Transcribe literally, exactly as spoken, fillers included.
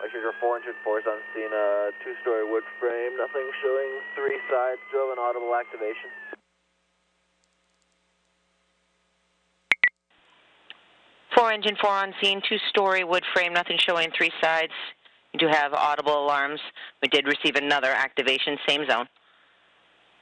Sugar four engine four is on scene, uh, two-story wood frame, nothing showing three sides, drill and audible activation. four engine four on scene, two-story wood frame, nothing showing three sides. You do have audible alarms. We did receive another activation, same zone.